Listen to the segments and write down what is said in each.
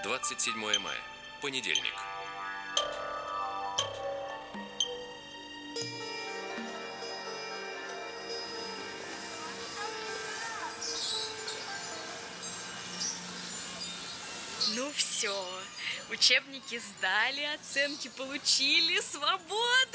27 мая. Понедельник. Ну все, учебники сдали, оценки получили, свобода!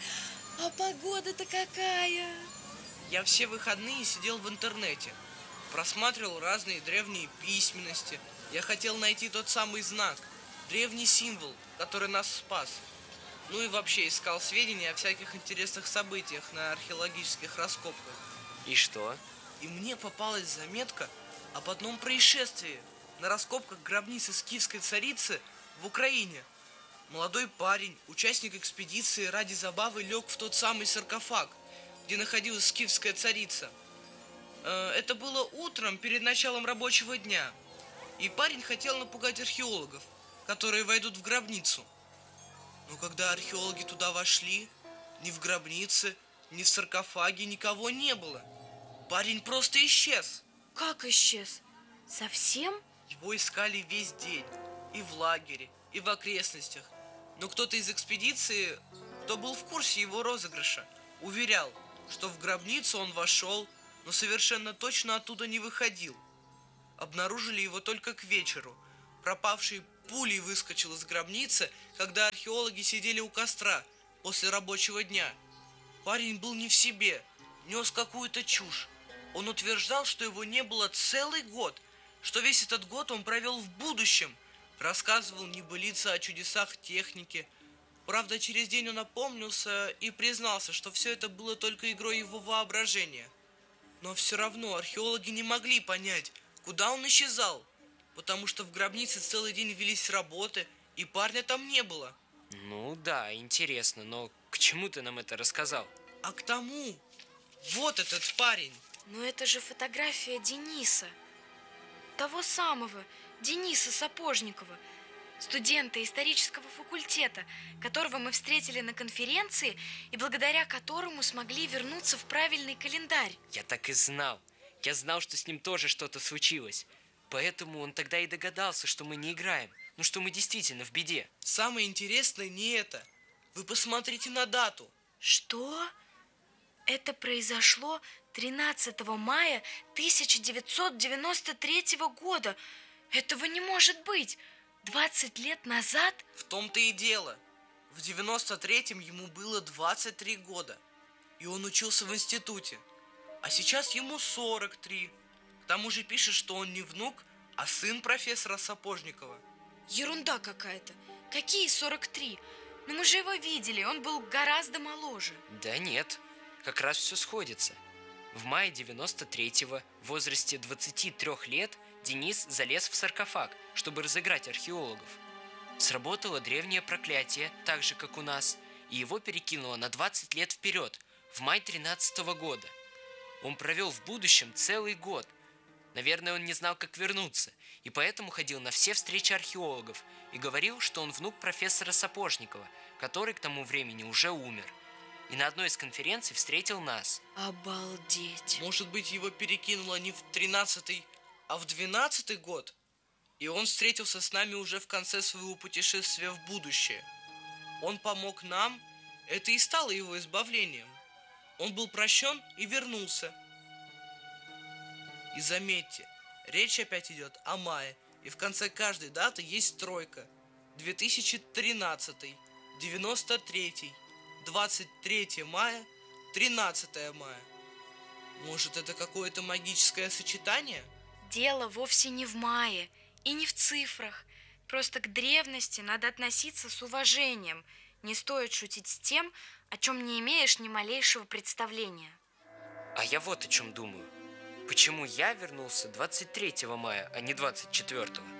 А погода-то какая! Я все выходные сидел в интернете, просматривал разные древние письменности. Я хотел найти тот самый знак, древний символ, который нас спас. Ну и вообще искал сведения о всяких интересных событиях на археологических раскопках. И что? И мне попалась заметка об одном происшествии на раскопках гробницы скифской царицы в Украине. Молодой парень, участник экспедиции, ради забавы лег в тот самый саркофаг, где находилась скифская царица. Это было утром перед началом рабочего дня. И парень хотел напугать археологов, которые войдут в гробницу. Но когда археологи туда вошли, ни в гробнице, ни в саркофаге никого не было. Парень просто исчез. Как исчез? Совсем? Его искали весь день. И в лагере, и в окрестностях. Но кто-то из экспедиции, кто был в курсе его розыгрыша, уверял, что в гробницу он вошел, но совершенно точно оттуда не выходил. Обнаружили его только к вечеру. Пропавший пулей выскочил из гробницы, когда археологи сидели у костра после рабочего дня. Парень был не в себе, нес какую-то чушь. Он утверждал, что его не было целый год, что весь этот год он провел в будущем. Рассказывал небылицы о чудесах техники. Правда, через день он опомнился и признался, что все это было только игрой его воображения. Но все равно археологи не могли понять, куда он исчезал, потому что в гробнице целый день велись работы, и парня там не было. Ну да, интересно, но к чему ты нам это рассказал? А к тому, вот этот парень. Но это же фотография Дениса. Того самого, Дениса Сапожникова, студента исторического факультета, которого мы встретили на конференции и благодаря которому смогли вернуться в правильный календарь. Я так и знал. Я знал, что с ним тоже что-то случилось. Поэтому он тогда и догадался, что мы не играем. Ну, что мы действительно в беде. Самое интересное не это. Вы посмотрите на дату. Что? Это произошло 13 мая 1993 года. Этого не может быть. 20 лет назад? В том-то и дело. В 93-м ему было 23 года. И он учился в институте. А сейчас ему 43. К тому же пишет, что он не внук, а сын профессора Сапожникова. Ерунда какая-то. Какие 43? Но мы же его видели, он был гораздо моложе. Да нет, как раз все сходится. В мае 93-го, в возрасте 23 лет, Денис залез в саркофаг, чтобы разыграть археологов. Сработало древнее проклятие, так же, как у нас, и его перекинуло на 20 лет вперед, в май 13-го года. Он провел в будущем целый год. Наверное, он не знал, как вернуться, и поэтому ходил на все встречи археологов и говорил, что он внук профессора Сапожникова, который к тому времени уже умер. И на одной из конференций встретил нас. Обалдеть. Может быть, его перекинуло не в 13-й, а в 12-й год? И он встретился с нами уже в конце своего путешествия в будущее. Он помог нам, это и стало его избавлением. Он был прощен и вернулся. И заметьте, речь опять идет о мае, и в конце каждой даты есть тройка. 2013, 93, 23 мая, 13 мая. Может, это какое-то магическое сочетание? Дело вовсе не в мае и не в цифрах. Просто к древности надо относиться с уважением. Не стоит шутить с тем, о чем не имеешь ни малейшего представления. А я вот о чем думаю. Почему я вернулся 23 мая, а не 24-го?